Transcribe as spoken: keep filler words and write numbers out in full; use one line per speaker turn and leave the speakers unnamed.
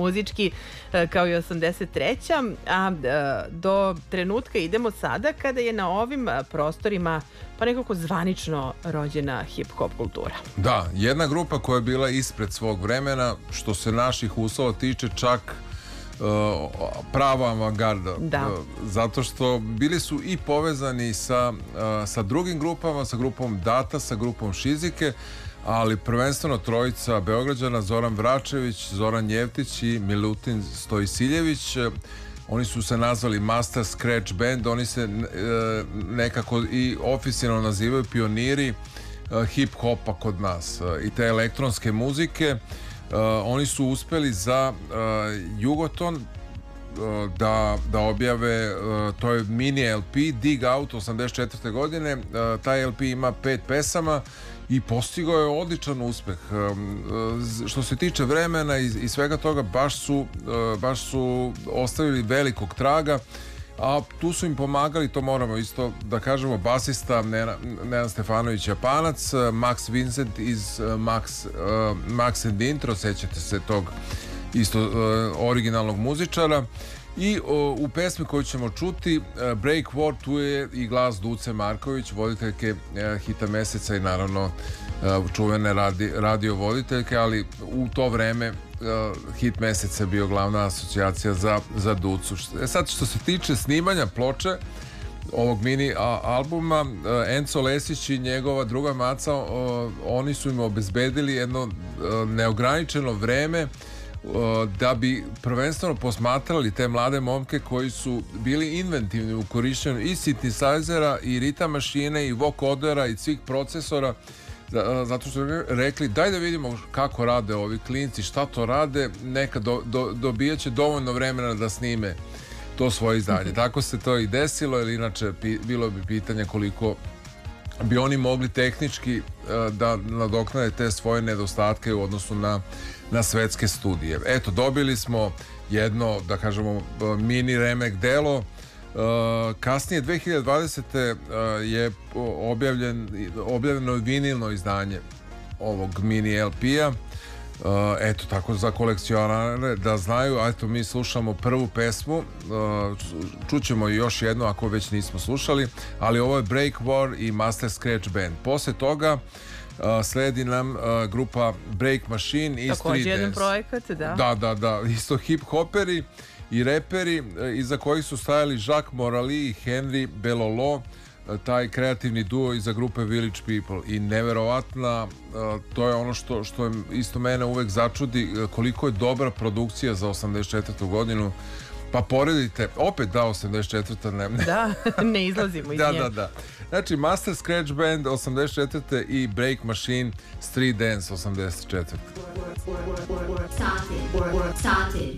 muzički kao i osamdeset treća. A do trenutka idemo sada kada je na ovim prostorima pa nekako zvanično rođena hip-hop kultura.
Da, jedna grupa koja je bila ispred svog vremena, što se naših uslova tiče, čak uh, prava avangarda.
Da.
Uh, zato što bili su i povezani sa, uh, sa drugim grupama, sa grupom Data, sa grupom Šizike, ali prvenstveno trojica Beograđana, Zoran Vračević, Zoran Jevtić i Milutin Stojisiljević. Oni su se nazvali Master Scratch Band, oni se e, nekako i oficijalno nazivaju pioniri e, hip-hopa kod nas e, i te elektronske muzike. E, oni su uspeli za e, Jugoton e, da, da objave, e, to je mini L P, Dig Out osamdeset četvrte godine. E, taj L P ima pet pesama i postigao je odličan uspeh. Što se tiče vremena i, i svega toga, baš su, baš su ostavili velikog traga, a tu su im pomagali, to moramo isto da kažemo, basista Nenad Stefanović Japanac, Max Vincent iz Max, Max and Intro, sećate se tog isto originalnog muzičara. I o, u pesmi koju ćemo čuti, uh, Break War, tu je i glas Duce Marković, voditeljke uh, Hita meseca i naravno uh, čuvene radi, radio voditeljke, ali u to vreme uh, Hit meseca je bio glavna asocijacija za, za Ducu. E sad, što se tiče snimanja ploče ovog mini a, albuma, uh, Enzo Lesić i njegova druga maca, uh, oni su im obezbedili jedno uh, neograničeno vreme da bi prvenstveno posmatrali te mlade momke koji su bili inventivni u korišćenju i synthesizera i ritam mašine i vokodera i svih procesora, zato što su rekli daj da vidimo kako rade ovi klinci, šta to rade, neka do, do, dobijaće dovoljno vremena da snime to svoje izdanje. Tako se to i desilo, jer inače pi, bilo bi pitanje koliko bi oni mogli tehnički da nadoknade te svoje nedostatke u odnosu na, na svetske studije. Eto, dobili smo jedno, da kažemo, mini remek delo. Kasnije, dve hiljade dvadesete je objavljen, objavljeno vinilno izdanje ovog mini L P-a. Uh, eto, tako za kolekcionare da znaju. Eto, mi slušamo prvu pesmu, uh, čućemo još jednu ako već nismo slušali, ali ovo je Break War i Master Scratch Band. Posle toga uh, sledi nam uh, grupa Break Machine i Street Dance.
Također jedan projekat, da.
Da, da, da, isto hip-hoperi i reperi, uh, iza kojih su stajali Jacques Morali i Henry Belolo, taj kreativni duo iza grupe Village People. I neverovatna, to je ono što, što je isto mene uvek začudi, koliko je dobra produkcija za osamdeset četvrtu godinu. Pa poredite, opet da, osamdeset četvrta ne, ne.
Da, ne izlazimo iz
da,
nje.
Da, da. Znači, Master Scratch Band osamdeset četvrte i Break Machine Street Dance osamdeset četvrte. Started. Started.